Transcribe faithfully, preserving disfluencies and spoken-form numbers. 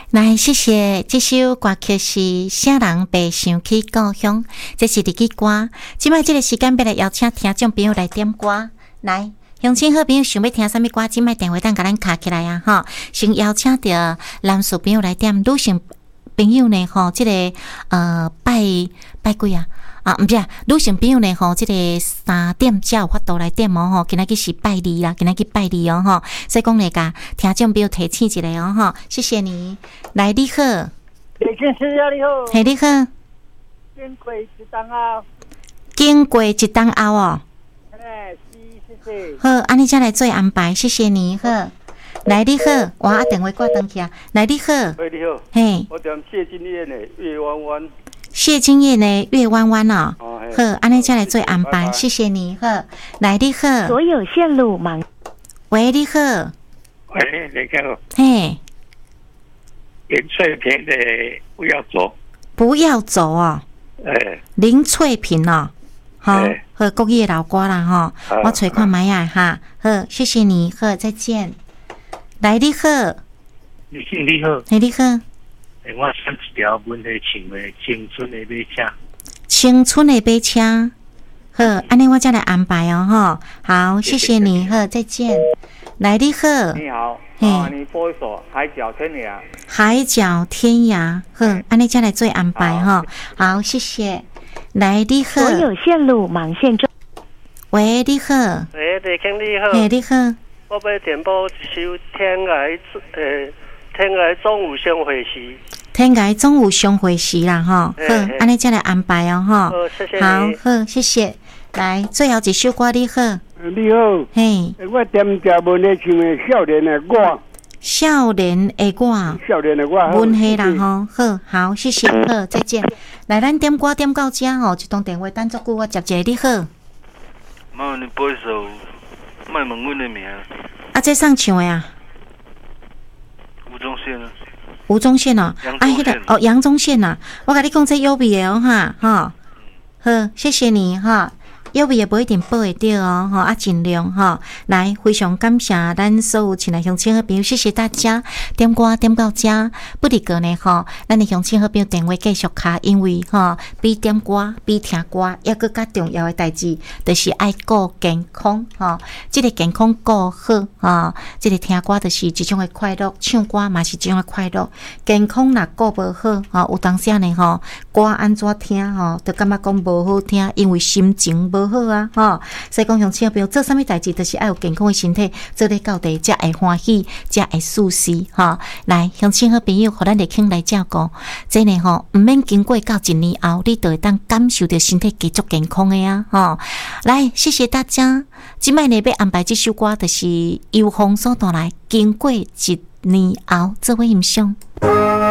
来，谢谢。这首歌曲是《啥人袂想起故乡》，这是日记歌。即摆这个时间，要来邀请听众朋友来点歌。来，乡亲好朋友想要听啥物歌？即摆电话等甲咱卡起来啊！哈，先邀请到男士朋友来点，女性朋友呢？吼，这个呃拜拜几啊？啊，毋是啊，女性朋友呢？吼，这个三点才有法度来点哦，吼，今仔日是拜二啦，今仔日拜二哦，吼，所以讲来甲听众朋友提醒一下哦，吼，谢谢你。来，你好， 李先生你好， 嘿，你好， 经过一冬后， 经过一冬后哦， 哎，是谢谢。 好，安尼才来做安排，谢谢你，好。来，你好，我啊电话挂断去啊。来，你好， 喂，你好， 嘿， 我点谢金燕的月弯弯。 谢金燕的月弯弯哦， 哦好，安尼才来做安排，谢谢你，好。来，你好， 所有线路忙。 喂，你好， 喂，你好， 嘿， 林翠萍的不要走， 不要走哦， 哎， 林翠萍哦，好， 哎好，国语的老歌啦哈， 好我找看买啊哈，好，谢谢你，好，再见。来，你好， 你姓你好， 嘿，你好， 哎，我想一条问题唱的青春的马车， 青春的马车，好，安尼我再来安排哦，哈，好，谢谢你，好，再见。来，你好， 你好， 嘿啊，你播一首《海角天涯》。 海角天涯，好，安尼再来做安排哈，好，谢谢。来，你好， 所有线路忙线中。 喂，你好， 喂，李经理好， 嘿，你好， 我要点播一首《天涯》呃，《天涯总有相会时》。 天涯总有相会时啦，哈，好，安尼再来安排哦，哈， 好，谢谢你。 好，好，谢谢。来，最后一首歌，你好， 你好， 嘿， 我点条问题唱的少年的我， 少年的我， 少年的我， 温馨啦，吼，好，好，谢谢，好，再见。来，咱点歌点到这吼，一通电话等足久，我接一个，你好。 妈，你播一首卖问阮的名。 啊，这上唱的啊？ 吴宗宪啊。 吴宗宪哦，啊，迄个哦，杨宗宪呐，我甲你讲这优美的哦，哈，哈，好，谢谢你哈。优美也不一定报会到哦，哈啊，尽量哈。来，非常感谢咱所有亲爱乡亲好朋友，谢谢大家点歌点到这，不离个呢哈。咱的乡亲好朋友电话继续卡，因为哈比点歌比听歌，抑搁较重要的代志，就是爱顾健康哈。这个健康顾好哈，这个听歌就是一种的快乐，唱歌嘛是一种的快乐。健康若顾无好哈，有当时呢哈，歌安怎听哈，就感觉讲无好听，因为心情无好啊，吼！所以讲乡亲朋友做啥物代志，都是爱有健康的身体，做咧到底才会欢喜，才会舒适，吼！来，乡亲好朋友，互咱立庆来照顾，真诶吼，毋免经过到一年后，你就会当感受到身体继续健康诶啊，吼！来，谢谢大家。即摆呢要安排这首歌，就是由风所带来，经过一年后，做伙欣赏。